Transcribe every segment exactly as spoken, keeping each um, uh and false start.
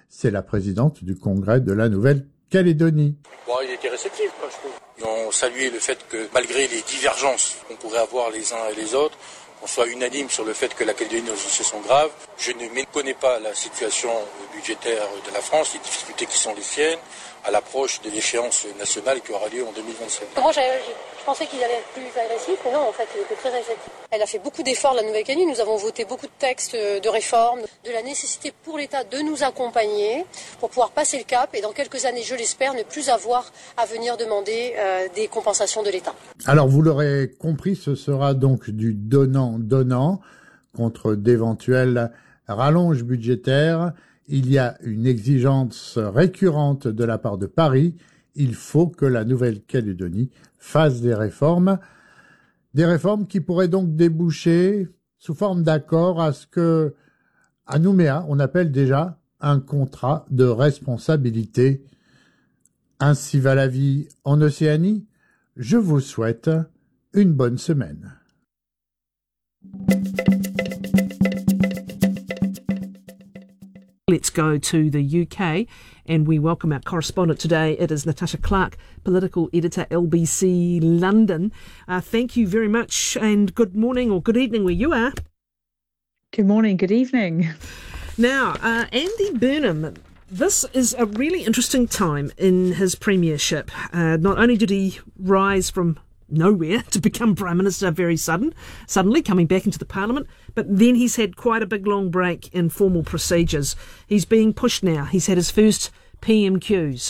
C'est la présidente du Congrès de la Nouvelle-Calédonie. Bon, il était réceptif, quoi, je trouve. Ils ont salué le fait que, malgré les divergences qu'on pourrait avoir les uns et les autres, on soit unanime sur le fait que la Calédonie et nos dossiers sont graves. Je ne méconnais pas la situation budgétaire de la France, les difficultés qui sont les siennes, à l'approche de l'échéance nationale qui aura lieu en deux mille vingt-sept. Moi, je pensais qu'il allait être plus agressif, mais non, en fait, il était très réceptif. Elle a fait beaucoup d'efforts, la Nouvelle-Calédonie. Nous avons voté beaucoup de textes de réforme, de la nécessité pour l'État de nous accompagner pour pouvoir passer le cap et dans quelques années, je l'espère, ne plus avoir à venir demander euh, des compensations de l'État. Alors, vous l'aurez compris, ce sera donc du donnant-donnant contre d'éventuelles rallonges budgétaires. Il y a une exigence récurrente de la part de Paris. Il faut que la Nouvelle-Calédonie fasse des réformes. Des réformes qui pourraient donc déboucher sous forme d'accord à ce que, à Nouméa, on appelle déjà un contrat de responsabilité. Ainsi va la vie en Océanie. Je vous souhaite une bonne semaine. Let's go to the U K, and we welcome our correspondent today. It is Natasha Clark, political editor, L B C London. Uh, thank you very much, and good morning or good evening where you are. Good morning, good evening. Now, uh, Andy Burnham, this is a really interesting time in his premiership. Uh, not only did he rise from nowhere to become Prime Minister very sudden, suddenly coming back into the Parliament, but then he's had quite a big long break in formal procedures. He's being pushed now. He's had his first P M Qs.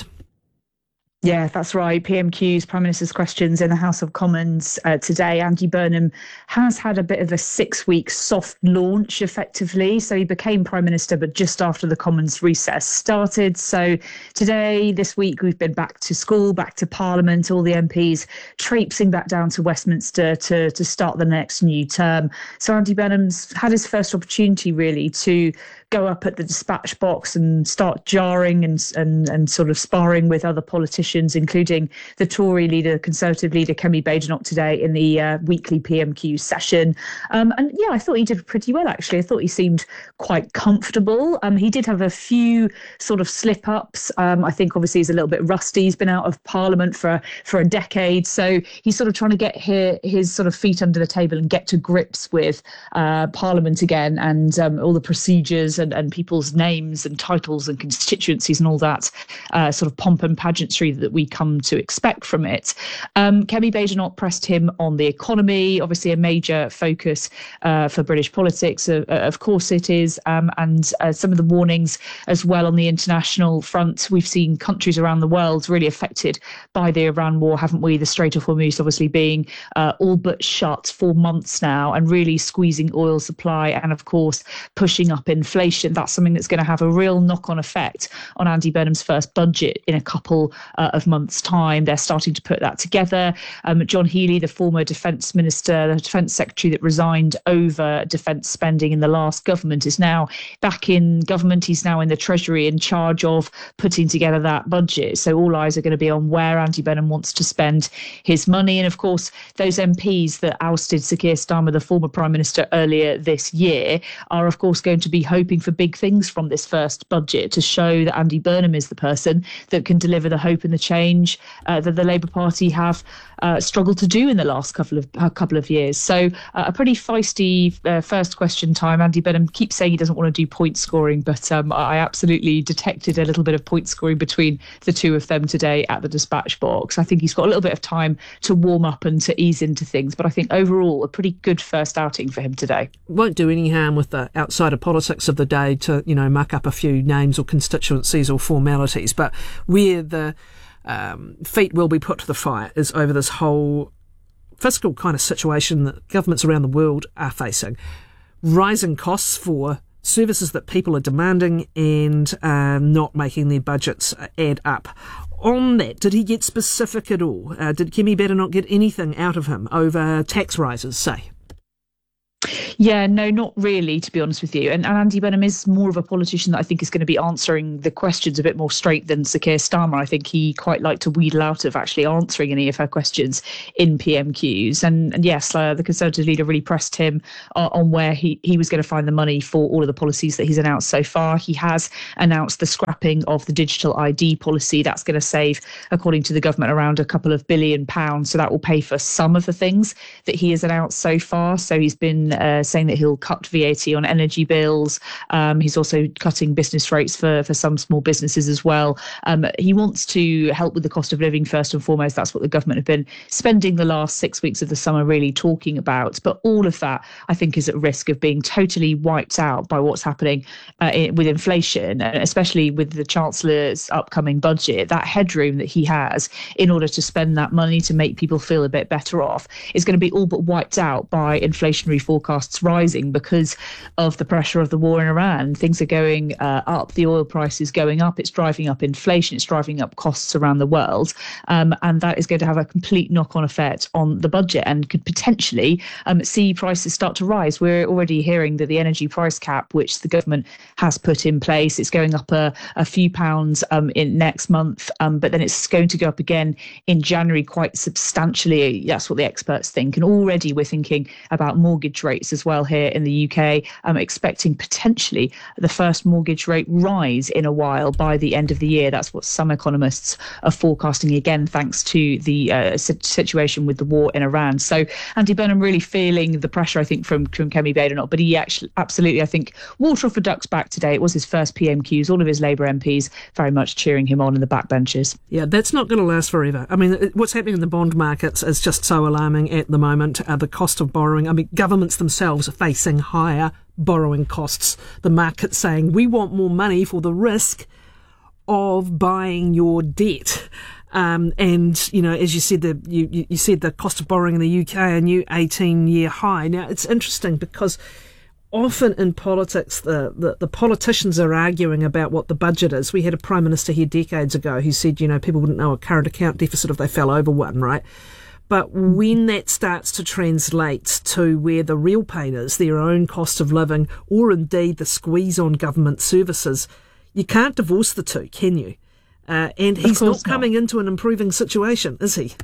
Yeah, that's right. P M Qs, Prime Minister's Questions in the House of Commons uh, today. Andy Burnham has had a bit of a six-week soft launch, effectively. So he became Prime Minister, but just after the Commons recess started. So today, this week, we've been back to school, back to Parliament, all the M Ps traipsing back down to Westminster to, to start the next new term. So Andy Burnham's had his first opportunity, really, to go up at the dispatch box and start jarring and and and sort of sparring with other politicians, including the Tory leader, Conservative leader Kemi Badenoch today in the uh, weekly P M Q session. Um, and yeah, I thought he did pretty well, actually. I thought he seemed quite comfortable. Um, he did have a few sort of slip-ups. Um, I think obviously he's a little bit rusty. He's been out of Parliament for, for a decade. So he's sort of trying to get his, his sort of feet under the table and get to grips with uh, Parliament again and um, all the procedures And, and people's names and titles and constituencies and all that uh, sort of pomp and pageantry that we come to expect from it. Um, Kemi Badenoch pressed him on the economy, obviously a major focus uh, for British politics. Uh, of course it is. Um, and uh, some of the warnings as well on the international front. We've seen countries around the world really affected by the Iran war, haven't we? The Strait of Hormuz obviously being uh, all but shut for months now and really squeezing oil supply and, of course, pushing up inflation. That's something that's going to have a real knock-on effect on Andy Burnham's first budget in a couple uh, of months' time. They're starting to put that together. Um, John Healey, the former Defence Minister, the Defence Secretary that resigned over defence spending in the last government, is now back in government. He's now in the Treasury in charge of putting together that budget. So all eyes are going to be on where Andy Burnham wants to spend his money. And of course, those M Ps that ousted Sir Keir Starmer, the former Prime Minister, earlier this year, are of course going to be hoping for big things from this first budget to show that Andy Burnham is the person that can deliver the hope and the change uh, that the Labour Party have uh, struggled to do in the last couple of uh, couple of years. So uh, a pretty feisty uh, first question time. Andy Burnham keeps saying he doesn't want to do point scoring, but um, I absolutely detected a little bit of point scoring between the two of them today at the dispatch box. I think he's got a little bit of time to warm up and to ease into things, but I think overall a pretty good first outing for him today. Won't do any harm with the outsider politics of the day to, you know, muck up a few names or constituencies or formalities, but where the um, feet will be put to the fire is over this whole fiscal kind of situation that governments around the world are facing. Rising costs for services that people are demanding and uh, not making their budgets add up. On that, did he get specific at all? Uh, did Kemi Badenoch get anything out of him over tax rises, say? Yeah, no, not really, to be honest with you. And, and Andy Burnham is more of a politician that I think is going to be answering the questions a bit more straight than Sir Keir Starmer. I think he quite liked to wheedle out of actually answering any of her questions in P M Qs. And, and yes, uh, the Conservative leader really pressed him uh, on where he, he was going to find the money for all of the policies that he's announced so far. He has announced the scrapping of the digital I D policy. That's going to save, according to the government, around a couple of billion pounds. So that will pay for some of the things that he has announced so far. So he's been uh, saying that he'll cut V A T on energy bills. Um, he's also cutting business rates for, for some small businesses as well. Um, he wants to help with the cost of living first and foremost. That's what the government have been spending the last six weeks of the summer really talking about. But all of that, I think, is at risk of being totally wiped out by what's happening uh, in, with inflation, especially with the Chancellor's upcoming budget. That headroom that he has in order to spend that money to make people feel a bit better off is going to be all but wiped out by inflationary forecasts rising because of the pressure of the war in Iran. Things are going uh, up. The oil price is going up. It's driving up inflation. It's driving up costs around the world. Um, and that is going to have a complete knock-on effect on the budget and could potentially um, see prices start to rise. We're already hearing that the energy price cap, which the government has put in place, it's going up a, a few pounds um, in next month, um, but then it's going to go up again in January quite substantially. That's what the experts think. And already we're thinking about mortgage rates as well here in the U K. I'm expecting potentially the first mortgage rate rise in a while by the end of the year. That's what some economists are forecasting, again, thanks to the uh, situation with the war in Iran. So Andy Burnham really feeling the pressure, I think, from, from Kemi Badenoch, but he actually absolutely, I think, water off a duck's back today. It was his first P M Qs. All of his Labour M Ps very much cheering him on in the backbenches. Yeah, that's not going to last forever. I mean, what's happening in the bond markets is just so alarming at the moment. Uh, the cost of borrowing, I mean, governments themselves are facing higher borrowing costs. The market's saying, we want more money for the risk of buying your debt. Um, and, you know, as you said, the, you, you said the cost of borrowing in the U K, a new eighteen-year high. Now, it's interesting because often in politics, the, the, the politicians are arguing about what the budget is. We had a Prime Minister here decades ago who said, you know, people wouldn't know a current account deficit if they fell over one, right? But when that starts to translate to where the real pain is, their own cost of living, or indeed the squeeze on government services, you can't divorce the two, can you? Uh, and he's not coming not. into an improving situation, is he?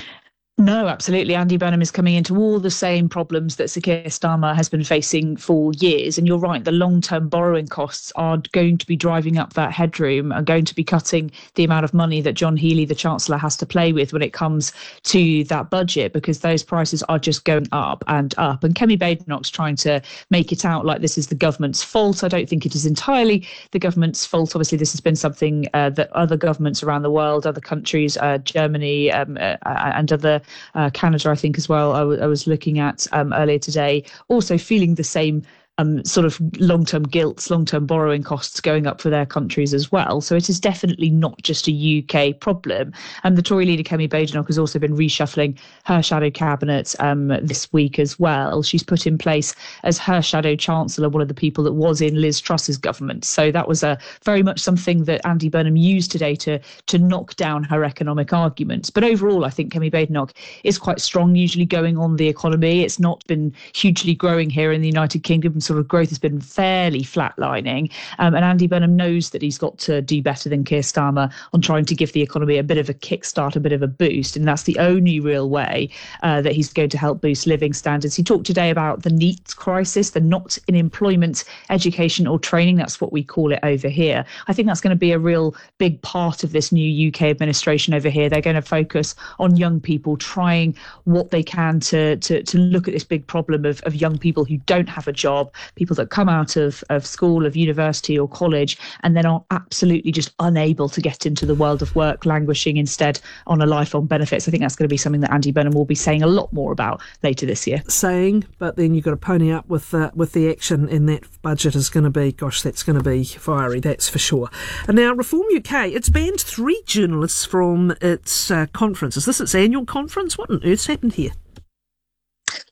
No, absolutely. Andy Burnham is coming into all the same problems that Sir Keir Starmer has been facing for years. And you're right, the long-term borrowing costs are going to be driving up that headroom, are going to be cutting the amount of money that John Healey, the Chancellor, has to play with when it comes to that budget, because those prices are just going up and up. And Kemi Badenoch's trying to make it out like this is the government's fault. I don't think it is entirely the government's fault. Obviously, this has been something uh, that other governments around the world, other countries, uh, Germany um, uh, and other Uh, Canada, I think, as well, I, w- I was looking at um, earlier today, also feeling the same Um, sort of long-term gilts, long-term borrowing costs going up for their countries as well. So it is definitely not just a U K problem. And the Tory leader, Kemi Badenoch, has also been reshuffling her shadow cabinet um, this week as well. She's put in place as her shadow chancellor one of the people that was in Liz Truss's government. So that was a very much something that Andy Burnham used today to to knock down her economic arguments. But overall, I think Kemi Badenoch is quite strong, usually going on the economy. It's not been hugely growing here in the United Kingdom. Sort of growth has been fairly flatlining, um, and Andy Burnham knows that he's got to do better than Keir Starmer on trying to give the economy a bit of a kickstart, a bit of a boost, and that's the only real way uh, that he's going to help boost living standards. He talked today about the NEET crisis, the not in employment, education or training. That's what we call it over here. I think that's going to be a real big part of this new U K administration over here. They're going to focus on young people, trying what they can to to, to look at this big problem of, of young people who don't have a job, people that come out of, of school, of university or college, and then are absolutely just unable to get into the world of work, languishing instead on a life on benefits. I think that's going to be something that Andy Burnham will be saying a lot more about later this year. Saying, but then you've got to pony up with uh, with the action, and that budget is going to be, gosh, that's going to be fiery, that's for sure. And now, Reform U K, it's banned three journalists from its uh, conference. Is this its annual conference? What on earth's happened here?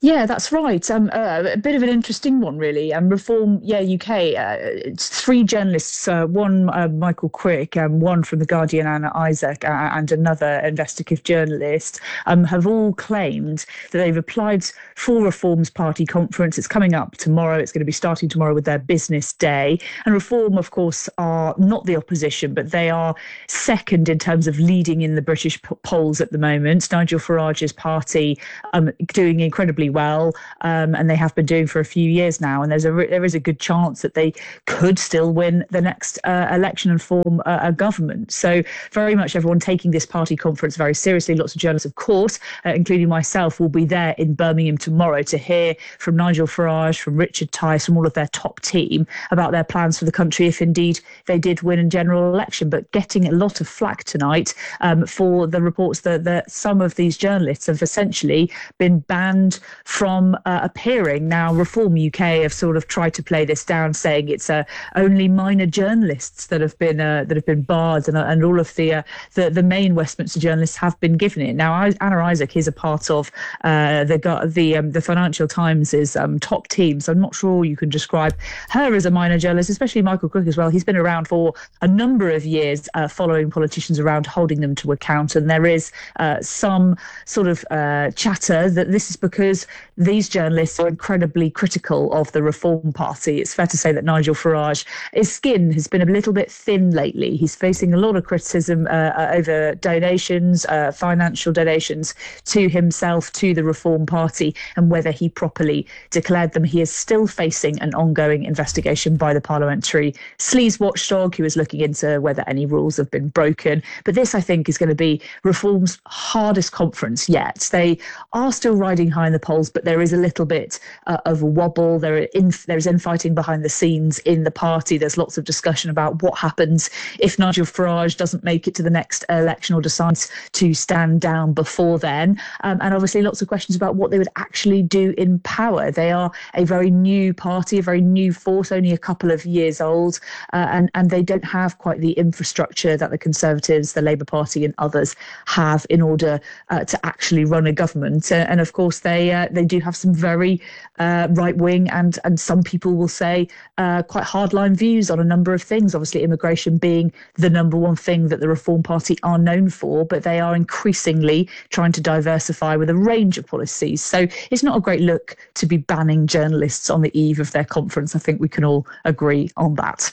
Yeah, that's right. Um, uh, a bit of an interesting one, really. Um, Reform, yeah, U K. Uh, it's three journalists, uh, one uh, Michael Crick, um, one from The Guardian, Anna Isaac, uh, and another investigative journalist, um, have all claimed that they've applied for Reform's party conference. It's coming up tomorrow. It's going to be starting tomorrow with their business day. And Reform, of course, are not the opposition, but they are second in terms of leading in the British p- polls at the moment. Nigel Farage's party um, doing incredibly well, um, and they have been doing for a few years now. And there's a re- there is a good chance that they could still win the next uh, election and form a, a government. So very much everyone taking this party conference very seriously. Lots of journalists, of course, uh, including myself, will be there in Birmingham tomorrow to hear from Nigel Farage, from Richard Tice, from all of their top team about their plans for the country if indeed they did win a general election. But getting a lot of flack tonight um, for the reports that, that some of these journalists have essentially been banned from uh, appearing. Now, Reform U K have sort of tried to play this down, saying it's uh, only minor journalists that have been uh, that have been barred, and, and all of the, uh, the the main Westminster journalists have been given it. Now, I, Anna Isaac is a part of uh, the the um, the Financial Times' um, top team, so I'm not sure you can describe her as a minor journalist, especially Michael Crick as well. He's been around for a number of years, uh, following politicians around, holding them to account, and there is uh, some sort of uh, chatter that this is because these journalists are incredibly critical of the Reform Party. It's fair to say that Nigel Farage, his skin has been a little bit thin lately. He's facing a lot of criticism uh, over donations, uh, financial donations to himself, to the Reform Party, and whether he properly declared them. He is still facing an ongoing investigation by the Parliamentary Sleaze Watchdog, who is looking into whether any rules have been broken. But this, I think, is going to be Reform's hardest conference yet. They are still riding high in the polls, but there is a little bit uh, of a wobble. There, in, there is infighting behind the scenes in the party. There's lots of discussion about what happens if Nigel Farage doesn't make it to the next election or decides to stand down before then. Um, and obviously lots of questions about what they would actually do in power. They are a very new party, a very new force, only a couple of years old, uh, and, and they don't have quite the infrastructure that the Conservatives, the Labour Party and others have in order uh, to actually run a government. Uh, and of course, they uh, they do have some very uh, right-wing and, and some people will say uh, quite hardline views on a number of things, obviously immigration being the number one thing that the Reform Party are known for, but they are increasingly trying to diversify with a range of policies. So it's not a great look to be banning journalists on the eve of their conference. I think we can all agree on that.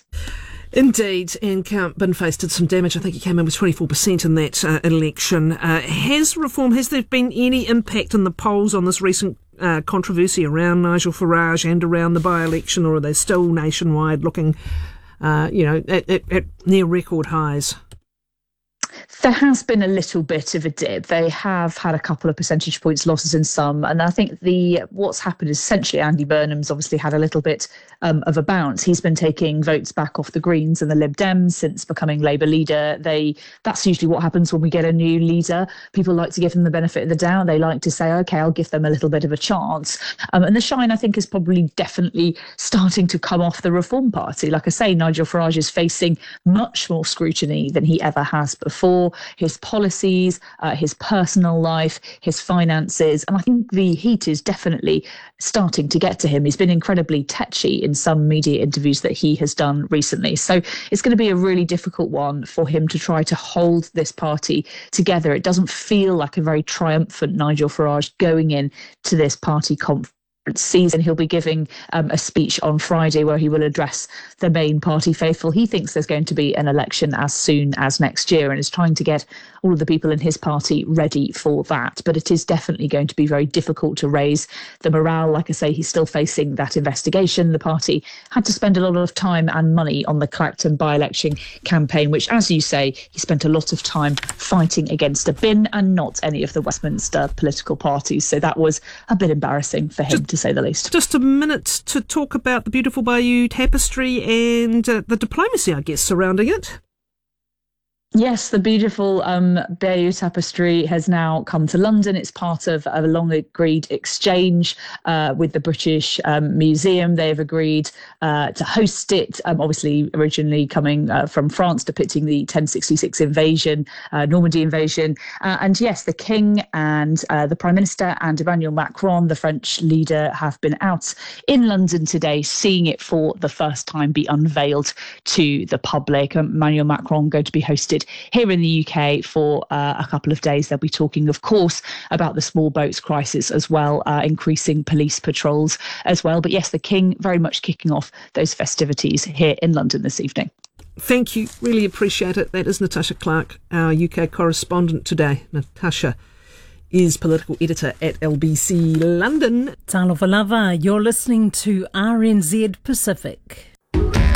Indeed, and Count Binface did some damage. I think he came in with twenty-four percent in that uh, election. Uh, has Reform, has there been any impact in the polls on this recent uh, controversy around Nigel Farage and around the by-election, or are they still nationwide looking, uh, you know, at, at, at near record highs? There has been a little bit of a dip. They have had a couple of percentage points losses in some. And I think the what's happened is essentially Andy Burnham's obviously had a little bit um, of a bounce. He's been taking votes back off the Greens and the Lib Dems since becoming Labour leader. They That's usually what happens when we get a new leader. People like to give them the benefit of the doubt. They like to say, OK, I'll give them a little bit of a chance. Um, and the shine, I think, is probably definitely starting to come off the Reform Party. Like I say, Nigel Farage is facing much more scrutiny than he ever has before. His policies, uh, his personal life, his finances. And I think the heat is definitely starting to get to him. He's been incredibly tetchy in some media interviews that he has done recently. So it's going to be a really difficult one for him to try to hold this party together. It doesn't feel like a very triumphant Nigel Farage going in to this party conference season. He'll be giving um, a speech on Friday where he will address the main party faithful. He thinks there's going to be an election as soon as next year and is trying to get all of the people in his party ready for that. But it is definitely going to be very difficult to raise the morale. Like I say, he's still facing that investigation. The party had to spend a lot of time and money on the Clacton by-election campaign, which, as you say, he spent a lot of time fighting against a bin and not any of the Westminster political parties. So that was a bit embarrassing for him, to say the least. Just a minute to talk about the beautiful Bayeux tapestry and uh, the diplomacy, I guess, surrounding it. Yes, the beautiful um, Bayeux Tapestry has now come to London. It's part of a long agreed exchange uh, with the British um, Museum. They have agreed uh, to host it, um, obviously originally coming uh, from France, depicting the ten sixty-six invasion, uh, Normandy invasion. Uh, and yes, the King and uh, the Prime Minister and Emmanuel Macron, the French leader, have been out in London today, seeing it for the first time be unveiled to the public. Emmanuel Macron going to be hosted here in the U K for uh, a couple of days. They'll be talking, of course, about the small boats crisis as well, uh, increasing police patrols as well. But yes, the King very much kicking off those festivities here in London this evening. Thank you. Really appreciate it. That is Natasha Clark, our U K correspondent today. Natasha is political editor at L B C London. Talofa lava, you're listening to R N Z Pacific.